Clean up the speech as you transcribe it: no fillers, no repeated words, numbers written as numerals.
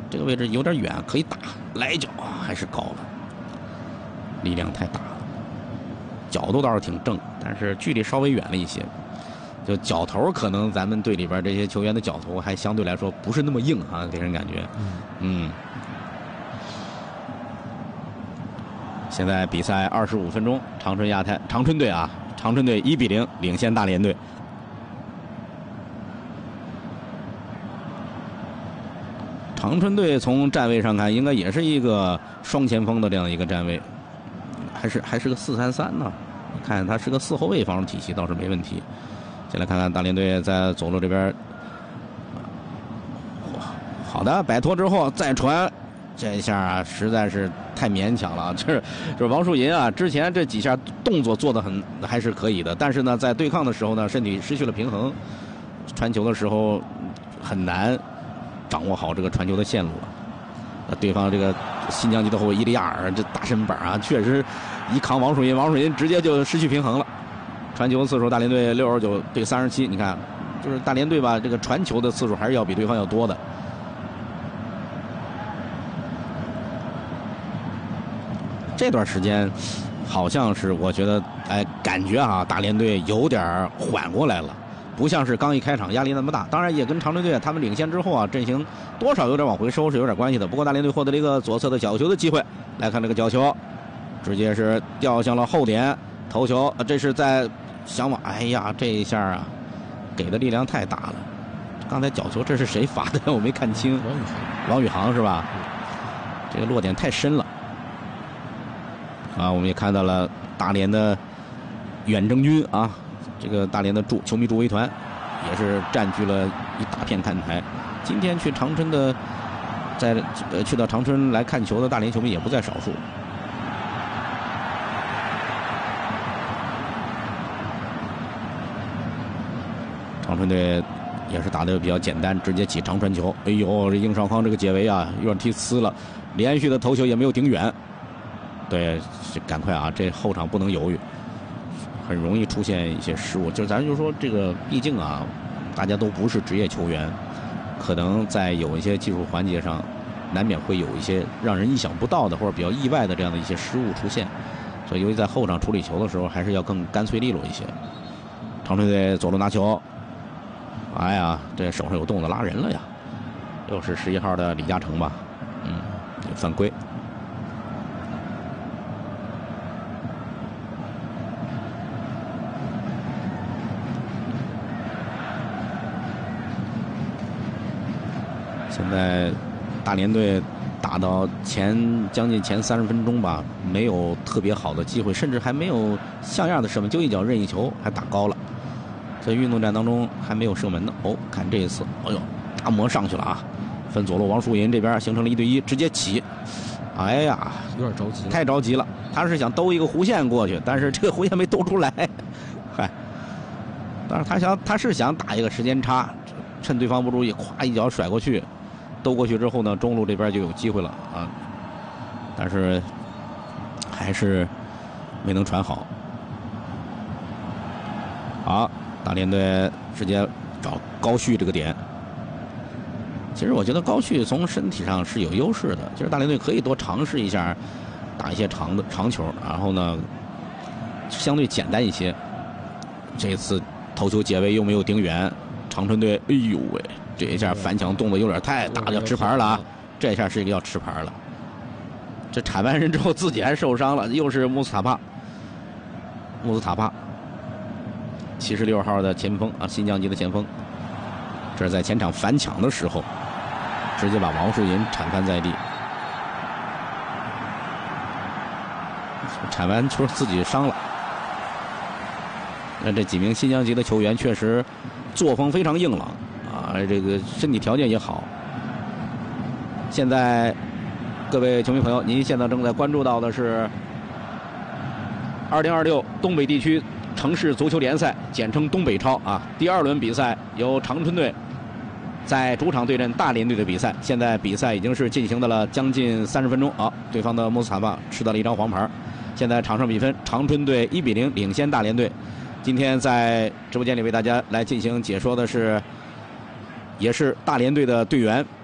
这个位置有点远，可以打来脚还是高了，力量太大了，角度倒是挺正，但是距离稍微远了一些。就脚头可能咱们队里边这些球员的脚头还相对来说不是那么硬啊，给人感觉。现在比赛25分钟，长春队啊，长春队1比0领先大连队。长春队从站位上看，应该也是一个双前锋的这样一个站位，还是个4-3-3呢？看他是个4后卫防守体系，倒是没问题。先来看看大连队在左路这边，好的，摆脱之后再传，这一下啊实在是太勉强了。就是王树银啊，之前这几下动作做得还是可以的，但是呢，在对抗的时候呢，身体失去了平衡，传球的时候很难掌握好这个传球的线路了。对方这个新疆籍的后卫伊利亚尔这大身板啊，确实一扛王树银直接就失去平衡了。传球次数，大连队69对37，你看，就是大连队吧，这个传球的次数还是要比对方要多的。这段时间好像是我觉得，感觉啊，大连队有点缓过来了，不像是刚一开场压力那么大。当然也跟长春队他们领先之后啊，阵型多少有点往回收是有点关系的。不过大连队获得了一个左侧的角球的机会，来看这个角球，直接是掉向了后点头球，这是在想往，哎呀，这一下啊，给的力量太大了。刚才角球这是谁罚的？我没看清。王宇航是吧？这个落点太深了。啊，我们也看到了大连的远征军啊，这个大连的球迷助威团也是占据了一大片看台。今天去长春的，去到长春来看球的大连球迷也不在少数。长春队也是打得比较简单，直接起长传球。哎呦，这应少康这个解围啊，有点踢呲了，连续的头球也没有顶远。对，赶快啊，这后场不能犹豫，很容易出现一些失误。咱就说这个，毕竟啊，大家都不是职业球员，可能在有一些技术环节上，难免会有一些让人意想不到的或者比较意外的这样的一些失误出现。所以，尤其在后场处理球的时候，还是要更干脆利落一些。长春队左路拿球。哎呀，这手上有动作拉人了呀！又是11号的李嘉诚吧？犯规。现在大连队打到将近前30分钟吧，没有特别好的机会，甚至还没有像样的射门，就一脚任意球还打高了。在运动战当中还没有射门呢。看这一次，哎呦，大魔上去了啊！分左路王树银这边形成了1对1，直接起。哎呀， 有点着急， 太着急了。他是想兜一个弧线过去，但是这个弧线没兜出来。嗨，但是他是想打一个时间差，趁对方不注意，咵一脚甩过去，兜过去之后呢，中路这边就有机会了啊。但是还是没能传好。好。大连队直接找高旭这个点。其实我觉得高旭从身体上是有优势的，其实大连队可以多尝试一下打一些长球，然后呢相对简单一些。这次头球解围又没有顶远，长春队哎呦喂，这一下反抢动作有点太大，要吃牌了啊！这一下是一个要吃牌了。这铲完人之后自己还受伤了，又是穆斯塔帕。76号的前锋啊，新疆籍的前锋，这是在前场反抢的时候，直接把王树银铲翻在地，铲完球自己伤了。那这几名新疆籍的球员确实作风非常硬朗啊，这个身体条件也好。现在各位球迷朋友，您现在正在关注到的是2026东北地区城市足球联赛，简称东北超啊，第2轮比赛由长春队在主场对阵大连队的比赛。现在比赛已经是进行到了将近30分钟啊，对方的穆斯塔巴吃到了1张黄牌。现在场上比分，长春队1比0领先大连队。今天在直播间里为大家来进行解说的是，也是大连队的队员